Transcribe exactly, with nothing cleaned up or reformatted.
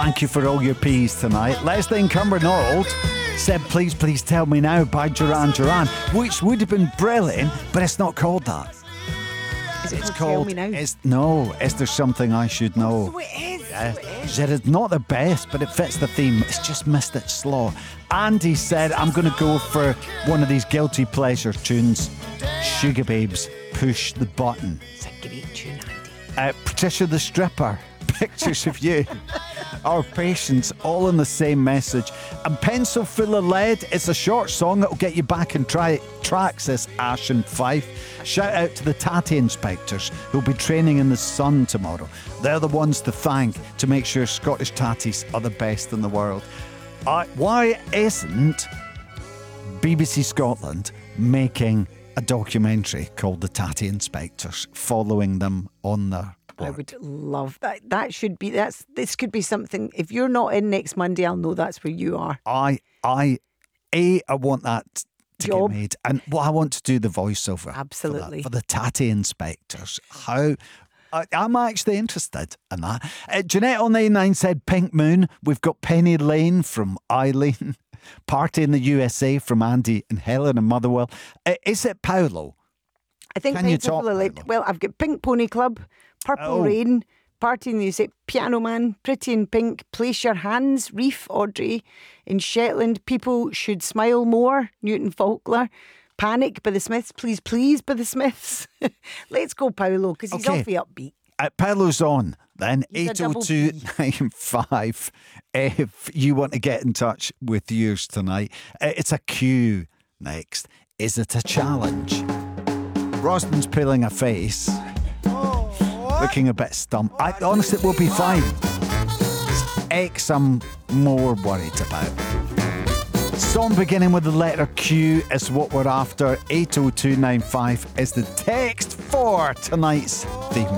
Thank you for all your P's tonight. Leslie in Cumbernauld said, please, please tell me now by Duran Duran, which would have been brilliant, but it's not called that. Is it It's called Tell called, Me Now? it's, no, is there something I should know? So it is. Yeah. So it is. Said it's not the best, but it fits the theme. It's just missed its slot. Andy said, I'm going to go for one of these guilty pleasure tunes. Sugar Babes, Push the Button. It's a great tune, Andy. Uh, Patricia the Stripper, pictures of you. Our patience, all in the same message. And Pencil Full of Lead, it's a short song that'll get you back and try tracks, says Ash and Fife. Shout out to the Tatty inspectors who'll be training in the sun tomorrow. They're the ones to thank to make sure Scottish tatties are the best in the world. Uh, why isn't B B C Scotland making a documentary called The Tatty Inspectors, following them on their I work? would love that. That should be, that's, this could be something. If you're not in next Monday, I'll know that's where you are. I, I, A, I want that to Job. get made. And well, I want to do the voiceover. for that, Absolutely. For, the Tatty Inspectors. How... I, I'm actually interested in that. Uh, Jeanette oh nine nine said Pink Moon. We've got Penny Lane from Eileen. Party in the U S A from Andy and Helen and Motherwell. Uh, is it Paolo? I think Can you Pencil talk, Full of Lead- Paolo? Well, I've got Pink Pony Club, Purple Oh. Rain, Party in the Music, Piano Man, Pretty in Pink, Place Your Hands, Reef, Audrey, in Shetland, People Should Smile More, Newton Faulkner, Panic by the Smiths, Please Please by the Smiths. Let's go, Paolo, because he's Okay. off the upbeat. Uh, Paolo's on then, He's a eight oh double two P. nine five if you want to get in touch with yours tonight. Uh, it's a cue next. Is it a challenge? Rosden's pulling a face, looking a bit stumped. I honestly, it will be fine. It's X I'm more worried about. Song beginning with the letter Q is what we're after. eight oh two nine five is the text for tonight's theme.